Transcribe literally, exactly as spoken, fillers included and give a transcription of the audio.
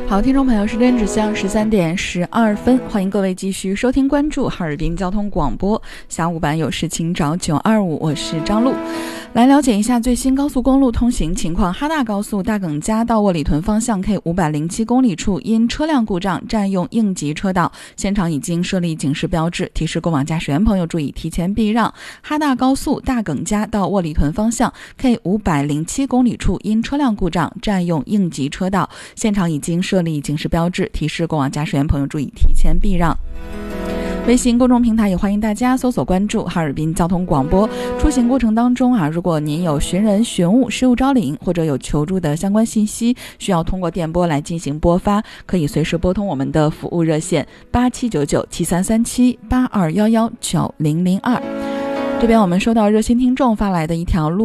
好，听众朋友，时间指向十三点十二分，欢迎各位继续收听关注哈尔滨交通广播下午版有事请找九二五，我是张璐。来了解一下最新高速公路通行情况。哈大高速大耿家到沃里屯方向 K 五百零七公里处因车辆故障占用应急车道，现场已经设立警示标志，提示过往驾驶员朋友注意提前避让。哈大高速大耿家到沃里屯方向 K 五百零七公里处因车辆故障占用应急车道，现场已经设立警示标志，提示过往驾驶员朋友注意提前避让。微信公众平台也欢迎大家搜索关注哈尔滨交通广播。出行过程当中啊，如果您有寻人寻物、失物招领或者有求助的相关信息，需要通过电波来进行拨发，可以随时拨通我们的服务热线八七九九七三三七八二幺幺九零零二。这边我们收到热心听众发来的一条录